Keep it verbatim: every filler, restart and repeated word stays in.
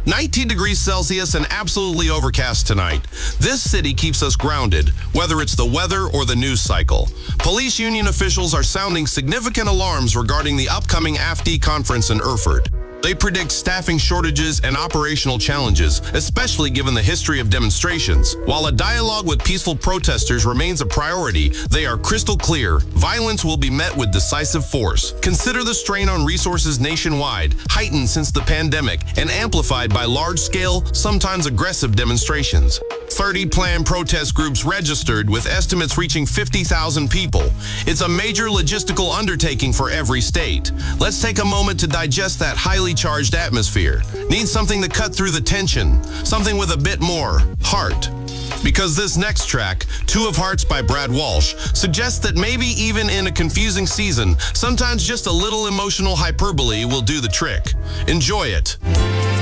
nineteen degrees Celsius and absolutely overcast tonight. This city keeps us grounded, whether it's the weather or the news cycle. Police union officials are sounding significant alarms regarding the upcoming A F D conference in Erfurt. They predict staffing shortages and operational challenges, especially given the history of demonstrations. While a dialogue with peaceful protesters remains a priority, they are crystal clear. Violence will be met with decisive force. Consider the strain on resources nationwide, heightened since the pandemic, and amplified by large-scale, sometimes aggressive demonstrations. thirty planned protest groups registered, with estimates reaching fifty thousand people. It's a major logistical undertaking for every state. Let's take a moment to digest that highly charged atmosphere. Need something to cut through the tension, something with a bit more heart. Because this next track, Two of Hearts by Brad Walsh, suggests that maybe even in a confusing season, sometimes just a little emotional hyperbole will do the trick. Enjoy it.